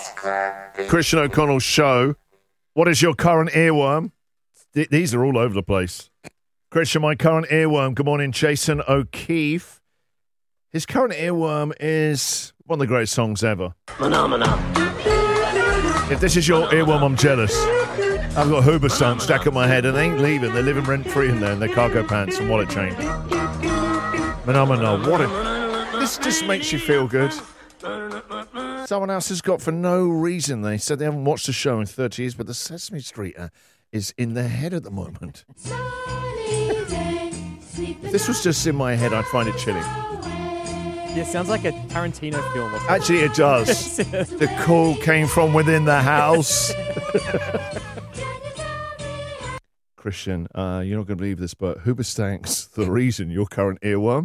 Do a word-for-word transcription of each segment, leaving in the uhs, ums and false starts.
Christian O'Connell's show. What is your current earworm? Th- these are all over the place. Christian, my current earworm. Good morning, Jason O'Keefe. His current earworm is one of the greatest songs ever. Phenomena. If this is your earworm, I'm jealous. I've got Hoobastank stuck in my head and they ain't leaving. They're living rent-free in there in their cargo pants and wallet chain. Phenomena. What a... This just makes you feel good. Someone else has got, for no reason, they said they haven't watched the show in thirty years, but the Sesame Street uh, is in their head at the moment. If this was just in my head, I'd find it chilling. Yeah, sounds like a Tarantino film or something. Actually, it does. The call came from within the house. Christian, uh, you're not going to believe this, but Hoobastank's the reason your current earworm.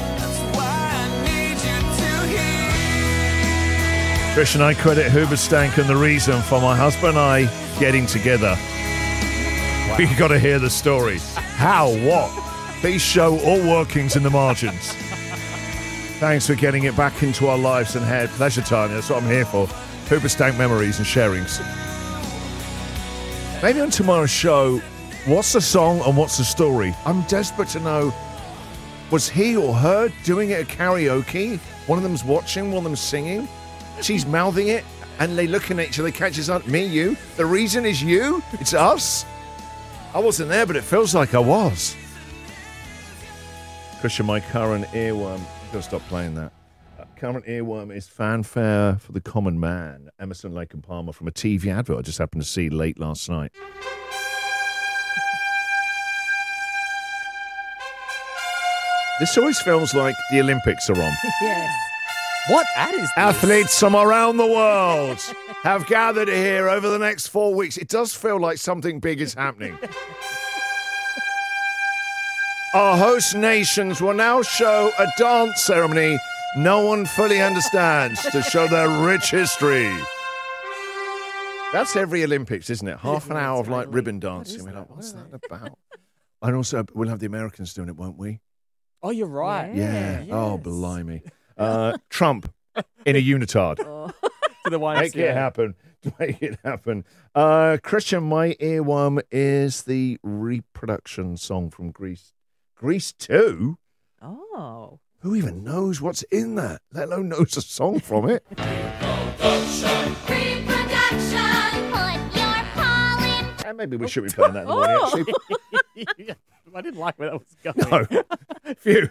Christian, I credit Hoobastank and the reason for my husband and I getting together. Wow. We got to hear the story. How? What? Please show all workings in the margins. Thanks for getting it back into our lives and head. Pleasure time. That's what I'm here for. Hoobastank memories and sharings. Maybe on tomorrow's show, what's the song and what's the story? I'm desperate to know. Was he or her doing it at karaoke? One of them's watching, one of them's singing. She's mouthing it, and they looking at each other, catches up. Me, you. The reason is you. It's us. I wasn't there, but it feels like I was. Christian, my current earworm. I've got to stop playing that. Uh, current earworm is Fanfare for the Common Man. Emerson, Lake and Palmer from a T V advert I just happened to see late last night. This always feels like the Olympics are on. Yes. What ad is this? Athletes from around the world have gathered here over the next four weeks. It does feel like something big is happening. Our host nations will now show a dance ceremony no one fully understands to show their rich history. That's every Olympics, isn't it? Half an hour of like ribbon dancing. We're like, what's that about? And also, we'll have the Americans doing it, won't we? Oh, you're right. Yeah. Yes. Oh, blimey. Uh, Trump in a unitard. Oh. To the Y M Make C A. it happen. Make it happen. Uh, Christian, my earworm is the reproduction song from Grease. Grease two? Oh. Who even knows what's in that, let alone knows a song from it? Reproduction, put your paw in. And maybe we should be playing that in the morning, Oh. actually. I didn't like where that was going. No. Phew.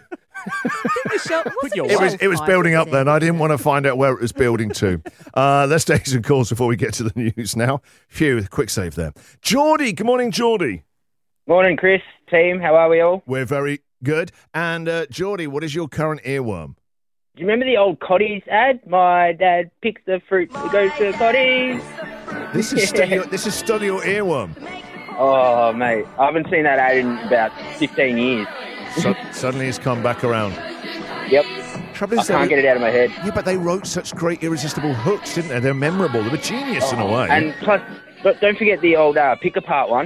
Put your It was, it was building up then. I didn't want to find out where it was building to. Uh, let's take some calls before we get to the news now. Phew, quick save there. Geordie, good morning, Geordie. Morning, Chris. Team, how are we all? We're very good. And uh, Geordie, what is your current earworm? Do you remember the old Cotties ad? My dad picks the fruit, it goes to Cotties. This is study your, this is study your earworm. Oh, mate. I haven't seen that ad in about fifteen years. So, suddenly it's come back around. Yep. Trouble I is, can't they- get it out of my head. Yeah, but they wrote such great irresistible hooks, didn't they? They're memorable. They were genius in a way. And plus, but don't forget the old uh, pick-apart one.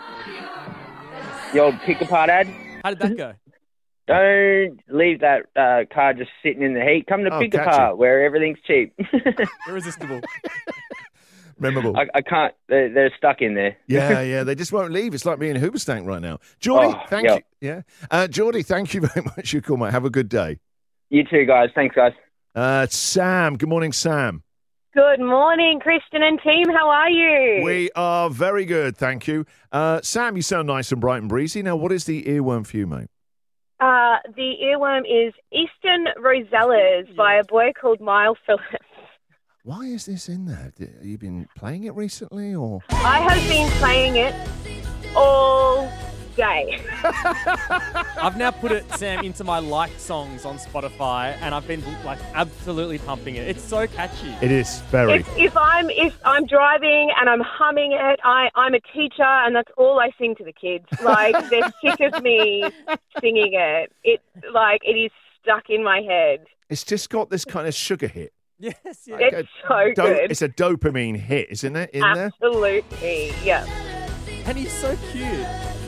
The old pick-apart ad. How did that go? Don't leave that uh, car just sitting in the heat. Come to Oh, Pick-apart, gotcha. where everything's cheap. Irresistible. Memorable. I, I can't. They're, they're stuck in there. Yeah, yeah, they just won't leave. It's like being Hoobastank right now. Geordie, Oh, thank yeah. you. Yeah, uh, Geordie, thank you very much for your call, mate. Have a good day. You too, guys. Thanks, guys. Uh, Sam, good morning, Sam. Good morning, Christian and team. How are you? We are very good, thank you. Uh, Sam, you sound nice and bright and breezy. Now, what is the earworm for you, mate? Uh, the earworm is Eastern Rosellas by a boy called Miles Phillips. Why is this in there? Have you been playing it recently, or? I have been playing it all day. I've now put it, Sam, into my liked songs on Spotify, and I've been like absolutely pumping it. It's so catchy. It is very. If, if I'm if I'm driving and I'm humming it, I, I'm a teacher and that's all I sing to the kids. Like they're sick of me singing it. It like it is stuck in my head. It's just got this kind of sugar hit. Yes, yeah. Like It's a so do- good. It's a dopamine hit, isn't it? In there. Absolutely, yeah. And he's so cute.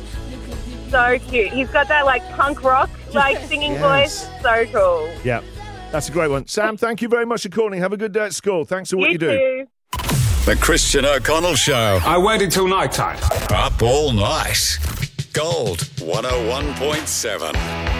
So cute. He's got that like punk rock like singing Yes. voice. So cool. Yeah, that's a great one. Sam, thank you very much for calling. Have a good day at school. Thanks for what you, You do. too. The Christian O'Connell Show. I waited till night time. Up all night. Gold one oh one point seven.